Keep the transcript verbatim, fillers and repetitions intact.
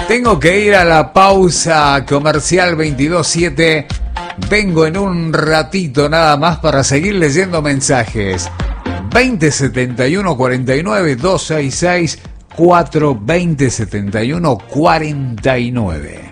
Tengo que ir a la pausa comercial veintidós siete. Vengo en un ratito nada más para seguir leyendo mensajes. veinte setenta y uno cuarenta y nueve doscientos sesenta y seis cuatro veinte setenta y uno cuarenta y nueve.